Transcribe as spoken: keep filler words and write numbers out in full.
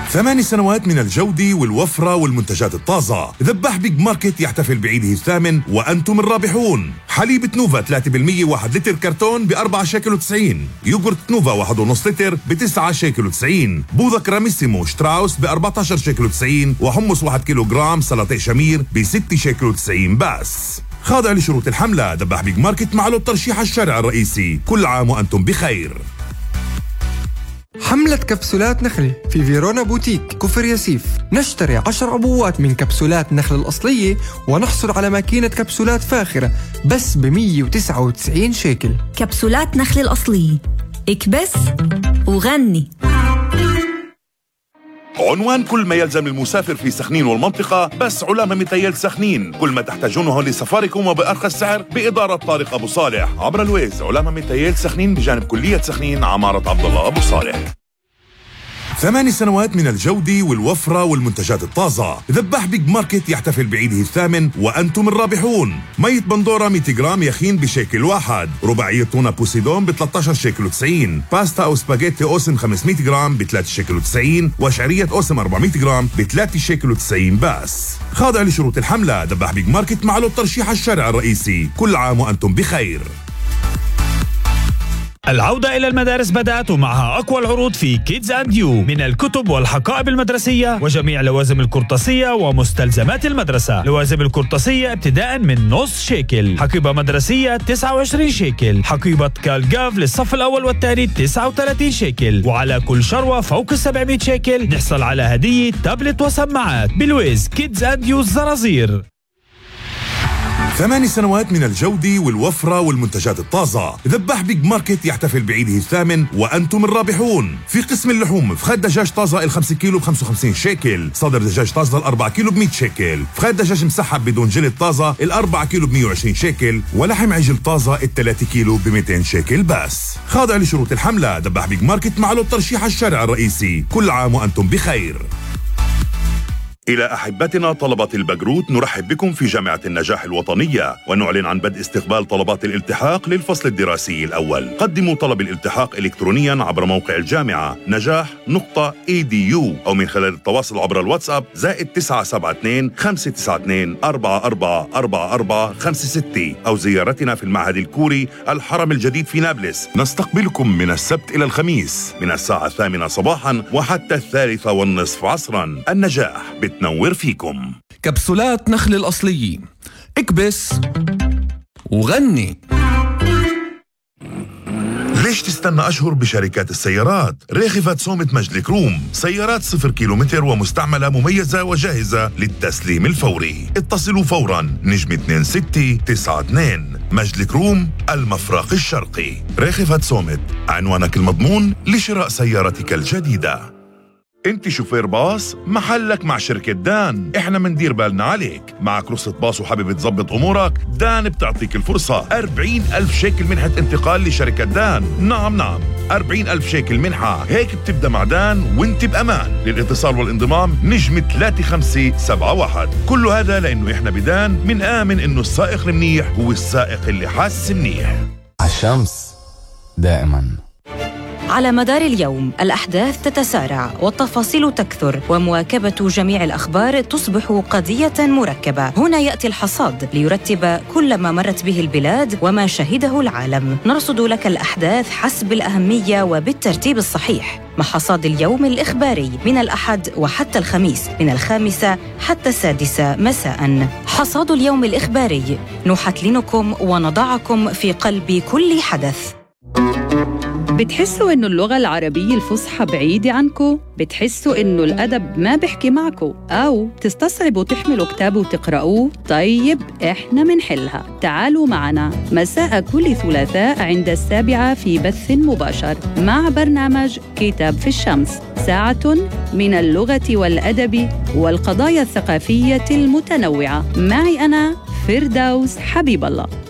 ثماني سنوات من الجودة والوفرة والمنتجات الطازة. ذباح بيج ماركت يحتفل بعيده الثامن وأنتم الرابحون. حليب نوفا ثلاثة بالمية واحد لتر كرتون بأربعة شيكل وتسعين. يوغورت نوفا واحد ونص لتر بتسعة شيكل وتسعين. بوظة كراميسيمو شتراوس بأربعتاشر شيكل وتسعين. وحمص واحد كيلو جرام سلطة شمير بستة شيكل وتسعين بس. خاضع لشروط الحملة. ذباح بيج ماركت معه الترشيح الشارع الرئيسي. كل عام وأنتم بخير. حملة كبسولات نخل في فيرونا بوتيك كفر ياسيف. نشتري عشر عبوات من كبسولات نخل الأصلية ونحصل على ماكينة كبسولات فاخرة بس ب مية وتسعة وتسعين شيكل. كبسولات نخل الأصلية، اكبس وغني. عنوان كل ما يلزم المسافر في سخنين والمنطقة بس علامة متيل سخنين. كل ما تحتاجونه لسفاركم وبأرخص سعر بإدارة طارق أبو صالح عبر الويز. علامة متيل سخنين بجانب كلية سخنين عمارة عبد الله أبو صالح. ثماني سنوات من الجودة والوفرة والمنتجات الطازة. ذباح بيج ماركت يحتفل بعيده الثامن وأنتم الرابحون. مية بندورة مية جرام يخين بشيكل واحد. رباعية تونة بوسيدون ب ثلاثة عشر شيكل وتسعين. باستا أو سباجيتي أوسم خمسمية جرام ب ثلاثة شيكل وتسعين. وشعرية أوسم أربعمية جرام ب ثلاثة شيكل وتسعين بس. خاضع لشروط الحملة. ذباح بيج ماركت معه الترشيح الشارع الرئيسي. كل عام وأنتم بخير. العودة إلى المدارس بدأت ومعها أقوى العروض في كيدز أند يو من الكتب والحقائب المدرسية وجميع لوازم القرطاسية ومستلزمات المدرسة. لوازم القرطاسية ابتداء من نص شيكل. حقيبة مدرسية تسعة وعشرين شيكل. حقيبة كالجاف للصف الأول والثاني تسعة وثلاثين شيكل. وعلى كل شروة فوق السبعمية شيكل نحصل على هدية تابلت وسماعات. بالويز كيدز أند يو الزرازير. ثماني سنوات من الجودة والوفرة والمنتجات الطازة. ذباح بيج ماركت يحتفل بعيده الثامن وأنتم الرابحون. في قسم اللحوم فخاد دجاج طازة الخمسة كيلو بخمسة وخمسين شيكل. صدر دجاج طازة الأربعة كيلو بمية شيكل. فخاد دجاج مسحب بدون جلد طازة الأربعة كيلو بمية وعشرين شيكل. ولحم عجل طازة الثلاثة كيلو بميتين شيكل بس. خاضع لشروط الحملة. ذباح بيج ماركت معه الترشيح الشارع الرئيسي. كل عام وأنتم بخير. إلى أحبتنا طلبة البكالوريوس نرحب بكم في جامعة النجاح الوطنية ونعلن عن بدء استقبال طلبات الالتحاق للفصل الدراسي الأول. قدموا طلب الالتحاق إلكترونيا عبر موقع الجامعة نجاح نقطة إي دي يو أو من خلال التواصل عبر الواتساب زائد تسعة سبعة اثنين خمسة تسعة اثنين أربعة أربعة أربعة أربعة خمسة ستة أو زيارتنا في المعهد الكوري الحرم الجديد في نابلس. نستقبلكم من السبت إلى الخميس من الساعة الثامنة صباحا وحتى الثالثة والنصف عصرا. النجاح بتنور فيكم. كبسولات نخل الأصلية، اكبس وغني. ليش تستنى أشهر بشركات السيارات؟ ريخفت سومة مجد الكروم. سيارات صفر كيلومتر ومستعملة مميزة وجاهزة للتسليم الفوري. اتصلوا فورا نجم اثنين ستة تسعة اثنين. مجد الكروم المفرق الشرقي. ريخفت سومة، عنوانك المضمون لشراء سيارتك الجديدة. انت شوفير باص؟ محلك مع شركة دان. احنا مندير بالنا عليك. معك رخصة باص وحابب تظبط امورك؟ دان بتعطيك الفرصة. أربعين ألف شيكل منحة انتقال لشركة دان. نعم نعم أربعين ألف شيكل منحة. هيك بتبدأ مع دان وانت بأمان. للاتصال والانضمام نجم ثلاثة خمسة سبعة واحد. كل هذا لأنه احنا بدان من آمن انه السائق المنيح هو السائق اللي حاس منيح. الشمس دائما. على مدار اليوم الأحداث تتسارع والتفاصيل تكثر ومواكبة جميع الأخبار تصبح قضية مركبة. هنا يأتي الحصاد ليرتب كل ما مرت به البلاد وما شهده العالم. نرصد لك الأحداث حسب الأهمية وبالترتيب الصحيح مع حصاد اليوم الإخباري من الأحد وحتى الخميس من الخامسة حتى السادسة مساء. حصاد اليوم الإخباري نحتلنكم ونضعكم في قلب كل حدث. بتحسوا إنه اللغة العربية الفصحى بعيدة عنكو؟ بتحسوا إنه الأدب ما بيحكي معكو؟ أو تستصعبوا تحملوا كتاب وتقرأوه؟ طيب إحنا منحلها. تعالوا معنا مساء كل ثلاثاء عند السابعة في بث مباشر مع برنامج كتاب في الشمس. ساعة من اللغة والأدب والقضايا الثقافية المتنوعة. معي أنا فردوس حبيب الله.